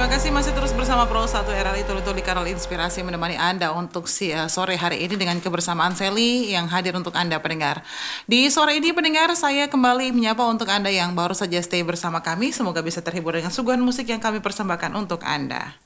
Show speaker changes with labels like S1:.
S1: Terima kasih masih terus bersama Pro 1 RRI Tuli-Tuli Kanal Inspirasi menemani Anda untuk sore hari ini dengan kebersamaan Sally yang hadir untuk Anda pendengar. Di sore ini pendengar, saya kembali menyapa untuk Anda yang baru saja stay bersama kami. Semoga bisa terhibur dengan suguhan musik yang kami persembahkan untuk Anda.